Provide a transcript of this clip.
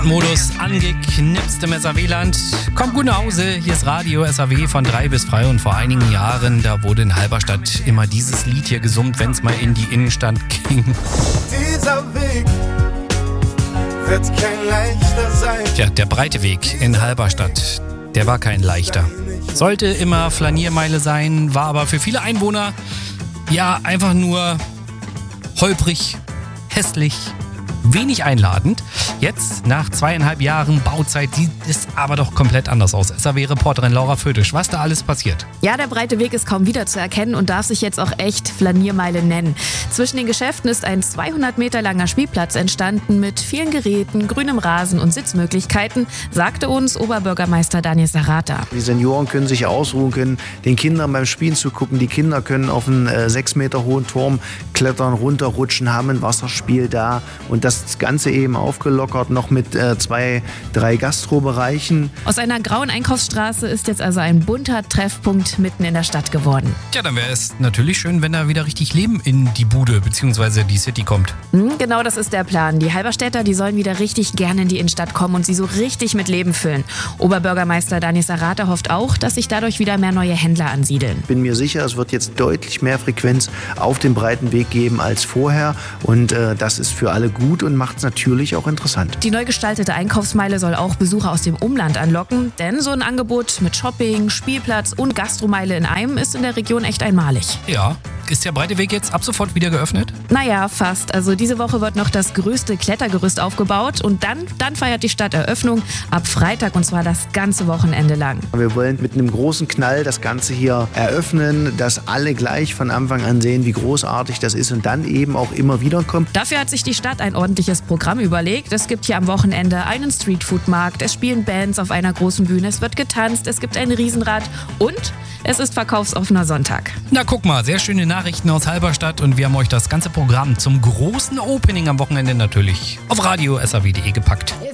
Modus angeknipst im SAW-Land. Kommt gut nach Hause, hier ist Radio SAW von 3 bis frei und vor einigen Jahren, da wurde in Halberstadt immer dieses Lied hier gesummt, wenn es mal in die Innenstadt ging. Dieser Weg wird kein leichter sein. Tja, der breite Weg in Halberstadt, der war kein leichter. Sollte immer Flaniermeile sein, war aber für viele Einwohner ja einfach nur holprig, hässlich, wenig einladend. Jetzt, nach 2,5 Jahren Bauzeit, sieht es aber doch komplett anders aus. SAW-Reporterin Laura Fötisch, was da alles passiert? Ja, der breite Weg ist kaum wiederzuerkennen und darf sich jetzt auch echt Flaniermeile nennen. Zwischen den Geschäften ist ein 200 Meter langer Spielplatz entstanden mit vielen Geräten, grünem Rasen und Sitzmöglichkeiten, sagte uns Oberbürgermeister Daniel Sarata. Die Senioren können sich ausruhen, können den Kindern beim Spielen zugucken. Die Kinder können auf einen 6 Meter hohen Turm klettern, runterrutschen, haben ein Wasserspiel da und das Ganze eben aufgelockert, noch mit 2, 3 Gastrobereichen. Aus einer grauen Einkaufsstraße ist jetzt also ein bunter Treffpunkt mitten in der Stadt geworden. Ja, dann wäre es natürlich schön, wenn da wieder richtig Leben in die Bude bzw. die City kommt. Genau, das ist der Plan. Die Halberstädter, die sollen wieder richtig gerne in die Innenstadt kommen und sie so richtig mit Leben füllen. Oberbürgermeister Daniel Sarata hofft auch, dass sich dadurch wieder mehr neue Händler ansiedeln. Bin mir sicher, es wird jetzt deutlich mehr Frequenz auf dem breiten Weg geben als vorher und das ist für alle gut und macht es natürlich auch interessant. Die neu gestaltete Einkaufsmeile soll auch Besucher aus dem Umland anlocken, denn so ein Angebot mit Shopping, Spielplatz und Gastromeile in einem ist in der Region echt einmalig. Ja, ist der breite Weg jetzt ab sofort wieder geöffnet? Naja, fast. Also diese Woche wird noch das größte Klettergerüst aufgebaut und dann feiert die Stadt Eröffnung ab Freitag und zwar das ganze Wochenende lang. Wir wollen mit einem großen Knall das Ganze hier eröffnen, dass alle gleich von Anfang an sehen, wie großartig das ist und dann eben auch immer wieder kommen. Dafür hat sich die Stadt ein ordentliches Programm überlegt. Es gibt hier am Wochenende einen Streetfood-Markt, es spielen Bands auf einer großen Bühne, es wird getanzt, es gibt ein Riesenrad und es ist verkaufsoffener Sonntag. Na guck mal, sehr schöne Nachrichten aus Halberstadt und wir haben euch das ganze Programm zum großen Opening am Wochenende natürlich auf radio SAW.de gepackt.